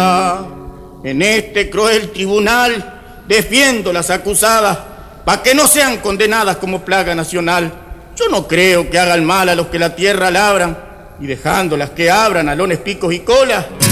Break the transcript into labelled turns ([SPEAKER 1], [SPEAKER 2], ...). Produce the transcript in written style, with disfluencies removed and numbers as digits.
[SPEAKER 1] tierra. En este cruel tribunal defiendo las acusadas para que no sean condenadas como plaga nacional. Yo no creo que hagan mal a los que la tierra labran y dejándolas que abran alones, picos y colas.